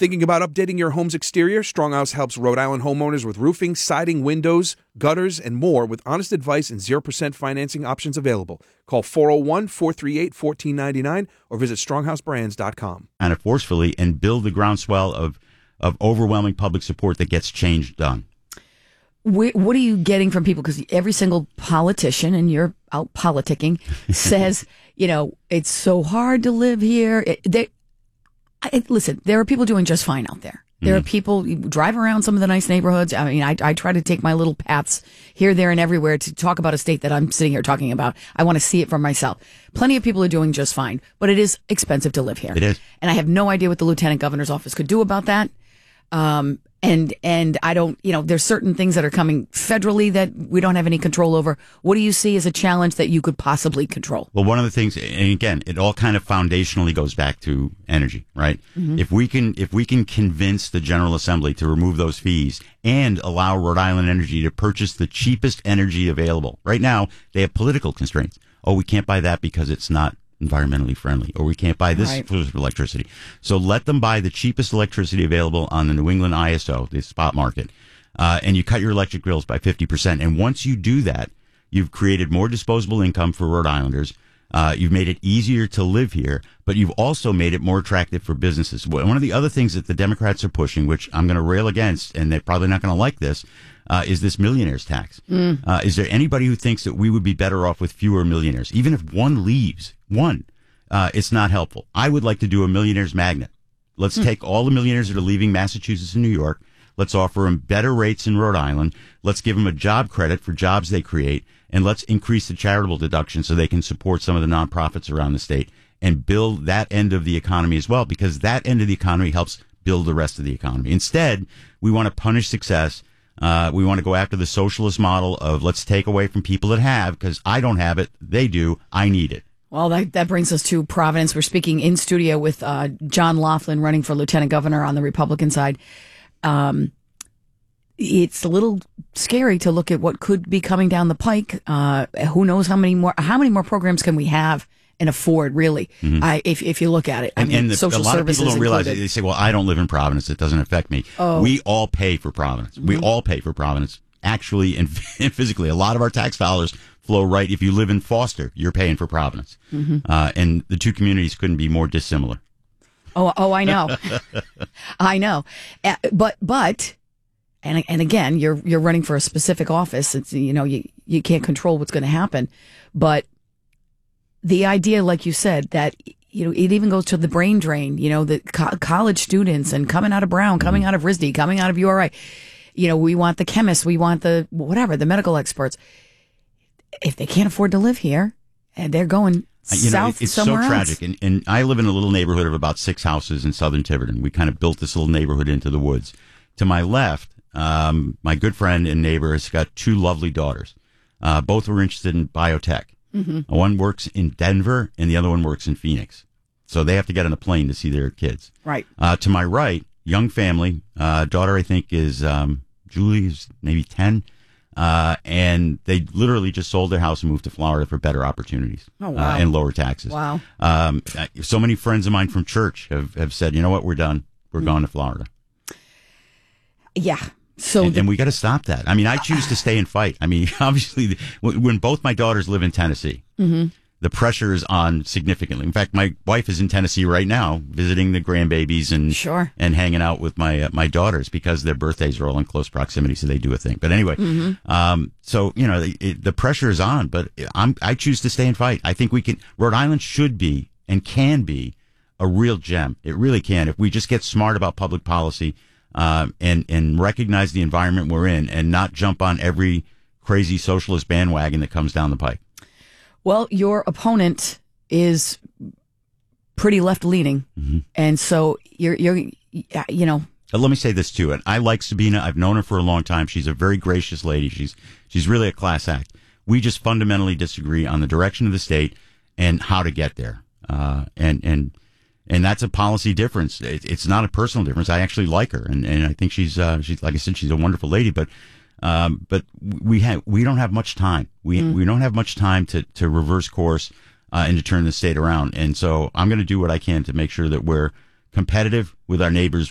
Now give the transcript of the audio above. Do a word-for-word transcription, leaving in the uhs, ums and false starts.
Thinking about updating your home's exterior? Stronghouse helps Rhode Island homeowners with roofing, siding, windows, gutters, and more with honest advice and zero percent financing options available. Call four oh one, four three eight, one four nine nine or visit stronghouse brands dot com. And it forcefully and build the groundswell of, of overwhelming public support that gets change done. What are you getting from people? Because every single politician, and you're out politicking, says, you know, it's so hard to live here. It, they, I, listen, there are people doing just fine out there. There mm-hmm. are people who drive around some of the nice neighborhoods. I mean, I, I try to take my little paths here, there, and everywhere to talk about a state that I'm sitting here talking about. I want to see it for myself. Plenty of people are doing just fine, but it is expensive to live here. It is. And I have no idea what the lieutenant governor's office could do about that. Um, and, and I don't, you know, there's certain things that are coming federally that we don't have any control over. What do you see as a challenge that you could possibly control? Well, one of the things, and again, it all kind of foundationally goes back to energy, right? Mm-hmm. If we can, if we can convince the General Assembly to remove those fees and allow Rhode Island Energy to purchase the cheapest energy available. Right now, they have political constraints. Oh, we can't buy that because it's not environmentally friendly, or we can't buy this right. for electricity. So let them buy the cheapest electricity available on the New England I S O, the spot market, uh, and you cut your electric bills by fifty percent. And once you do that, you've created more disposable income for Rhode Islanders. Uh, you've made it easier to live here, but you've also made it more attractive for businesses. One of the other things that the Democrats are pushing, which I'm going to rail against, and they're probably not going to like this, uh, is this millionaires tax. Mm. Uh, is there anybody who thinks that we would be better off with fewer millionaires? Even if one leaves, one, uh, it's not helpful. I would like to do a millionaires magnet. Let's mm. take all the millionaires that are leaving Massachusetts and New York. Let's offer them better rates in Rhode Island. Let's give them a job credit for jobs they create. And let's increase the charitable deduction so they can support some of the nonprofits around the state and build that end of the economy as well, because that end of the economy helps build the rest of the economy. Instead, we want to punish success. Uh, we want to go after the socialist model of let's take away from people that have, because I don't have it, they do, I need it. Well, that, that brings us to Providence. We're speaking in studio with uh, John Laughlin, running for lieutenant governor on the Republican side. Um, it's a little scary to look at what could be coming down the pike. Uh, who knows how many more, how many more programs can we have and afford, really? Mm-hmm. I, if, if you look at it, I and, mean, and the, social a lot of services people don't realize included. it. They say, well, I don't live in Providence. It doesn't affect me. Oh. We all pay for Providence. Mm-hmm. We all pay for Providence. Actually, and physically, a lot of our tax dollars flow right. If you live in Foster, you're paying for Providence. Mm-hmm. Uh, and the two communities couldn't be more dissimilar. Oh, oh, I know. I know. Uh, but, but, and, and again, you're, you're running for a specific office. It's, you know, you, you can't control what's going to happen. But the idea, like you said, that, you know, it even goes to the brain drain, you know, the co- college students and coming out of Brown, coming out of R I S D, coming out of U R I. You know, we want the chemists, we want the, whatever, the medical experts. If they can't afford to live here, and they're going You know, south it's so somewhere tragic. else. And, and I live in a little neighborhood of about six houses in southern Tiverton. We kind of built this little neighborhood into the woods. To my left, um, my good friend and neighbor has got two lovely daughters. Uh, both were interested in biotech. Mm-hmm. One works in Denver and the other one works in Phoenix. So they have to get on a plane to see their kids. Right. Uh, to my right, young family, uh, daughter I think is, um, Julie is maybe ten. Uh, and they literally just sold their house and moved to Florida for better opportunities. Oh, wow. uh, and lower taxes. Wow. Um, so many friends of mine from church have, have said, you know what, we're done. We're mm-hmm. going to Florida. Yeah. So and, the- and we got to stop that. I mean, I choose to stay and fight. I mean, obviously, when both my daughters live in Tennessee, mm-hmm. the pressure is on significantly. In fact, my wife is in Tennessee right now, visiting the grandbabies and sure. and hanging out with my uh, my daughters because their birthdays are all in close proximity, so they do a thing. But anyway, mm-hmm. um, so you know, it, it, the pressure is on. But I'm I choose to stay and fight. I think we can. Rhode Island should be and can be a real gem. It really can if we just get smart about public policy. Um, and, and recognize the environment we're in and not jump on every crazy socialist bandwagon that comes down the pike. Well, your opponent is pretty left-leaning. Mm-hmm. And so you're, you're, you know. But let me say this too. And I like Sabina. I've known her for a long time. She's a very gracious lady. She's, she's really a class act. We just fundamentally disagree on the direction of the state and how to get there. Uh, and, and, And that's a policy difference. It, it's not a personal difference. I actually like her, and, and I think she's uh, she's like I said, she's a wonderful lady. But um, but we have we don't have much time. We mm. we don't have much time to to reverse course uh, and to turn the state around. And so I'm going to do what I can to make sure that we're competitive with our neighbors